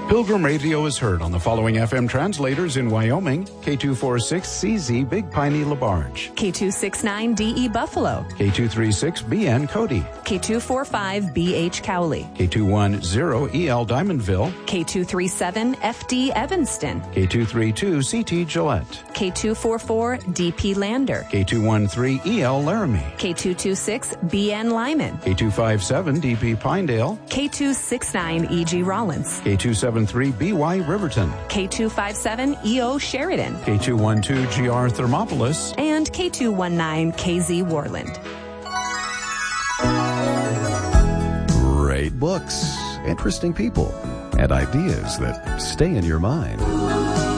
Pilgrim Radio is heard on the following FM translators in Wyoming: K246CZ Big Piney LaBarge, K269DE Buffalo, K236BN Cody, K245BH Cowley, K210EL Diamondville, K237FD Evanston, K232CT Gillette, K244DP Lander, K213EL Laramie, K226BN Lyman, K257DP Pinedale, K269EG Rollins, K273BY Riverton, K257EO Sheridan, K212GR Thermopolis, and K219KZ Warland. Great books, interesting people, and ideas that stay in your mind.